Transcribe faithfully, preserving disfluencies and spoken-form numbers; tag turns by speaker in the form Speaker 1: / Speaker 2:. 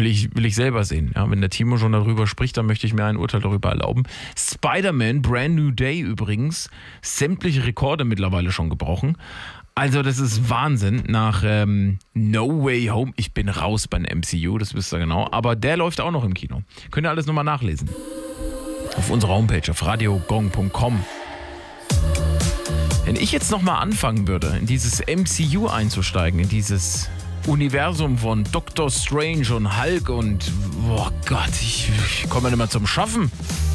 Speaker 1: will ich, will ich selber sehen. Ja, wenn der Timo schon darüber spricht, dann möchte ich mir ein Urteil darüber erlauben. Spider-Man, Brand New Day übrigens, sämtliche Rekorde mittlerweile schon gebrochen. Also das ist Wahnsinn. Nach ähm, No Way Home, ich bin raus beim M C U, das wisst ihr genau. Aber der läuft auch noch im Kino. Könnt ihr alles nochmal nachlesen. Auf unserer Homepage, auf radiogong punkt com. Wenn ich jetzt nochmal anfangen würde, in dieses M C U einzusteigen, in dieses Universum von Doctor Strange und Hulk und, oh Gott, ich, ich komme nicht mehr zum Schaffen.